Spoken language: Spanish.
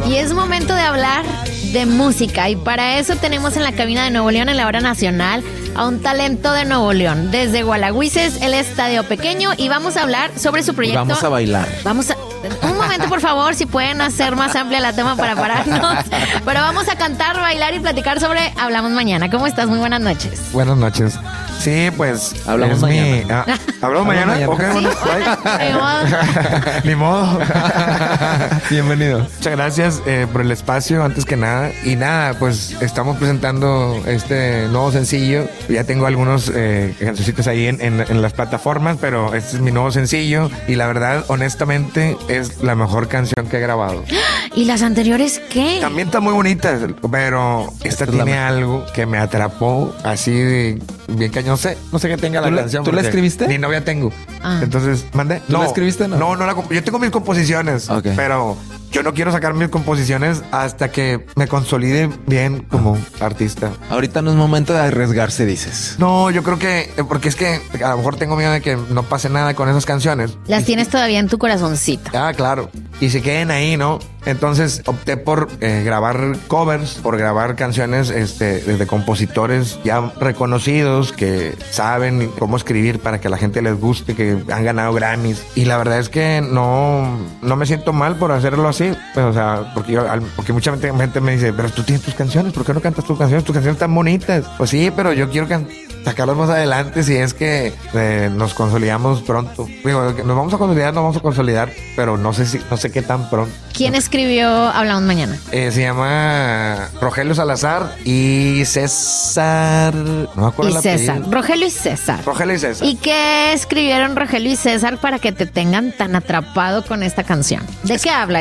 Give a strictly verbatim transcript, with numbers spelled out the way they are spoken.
Y es momento de hablar de música. Y para eso tenemos en la cabina de Nuevo León, en la hora nacional, a un talento de Nuevo León. Desde Gualagüises, el Estadio Pequeño. Y vamos a hablar sobre su proyecto. Vamos a bailar. Vamos a... Un momento, por favor, si pueden hacer más amplia la tema para pararnos. Pero vamos a cantar, bailar y platicar sobre Hablamos Mañana. ¿Cómo estás? Muy buenas noches. Buenas noches. Sí, pues... Hablamos mañana. Mi... Ah, ¿Hablamos mañana? mañana. Ok, bueno, bye. Ni modo. Bienvenido. Muchas gracias eh, por el espacio, antes que nada. Y nada, pues estamos presentando este nuevo sencillo. Ya tengo algunos eh, cancioncitos ahí en, en, en las plataformas, pero este es mi nuevo sencillo. Y la verdad, honestamente, es la mejor canción que he grabado. ¿Y las anteriores qué? También está muy bonita, pero esta Esta tiene la... algo que me atrapó así de bien cañón. No sé, no sé qué tenga la ¿Tú canción. ¿Tú la escribiste? Ni novia tengo. Ah. Entonces, ¿mande? ¿Tú no, la escribiste? No, no, no la, yo tengo mis composiciones, Okay. pero yo no quiero sacar mis composiciones hasta que me consolide bien como artista. Ahorita no es momento de arriesgarse, dices. No, yo creo que, porque es que a lo mejor tengo miedo de que no pase nada con esas canciones. Las Y- tienes todavía en tu corazoncito. Ah, claro. Y se queden ahí, ¿no? Entonces opté por eh, grabar covers, por grabar canciones este, de compositores ya reconocidos que saben cómo escribir para que a la gente les guste, que han ganado Grammys. Y la verdad es que no, no me siento mal por hacerlo así. Pues, o sea, porque, yo, al- porque mucha gente, gente me dice, pero tú tienes tus canciones, ¿por qué no cantas tus canciones? Tus canciones están bonitas. Pues sí, pero yo quiero can- sacarlos más adelante si es que eh, nos consolidamos pronto. Digo, nos vamos a consolidar, nos vamos a consolidar, pero no sé si, no sé qué tan pronto. ¿Quién escribió Hablamos Mañana? Eh, se llama Rogelio Salazar y César. No me acuerdo Y el César. apellido. Rogelio y César. Rogelio y César. ¿Y qué escribieron Rogelio y César para que te tengan tan atrapado con esta canción? ¿De qué habla?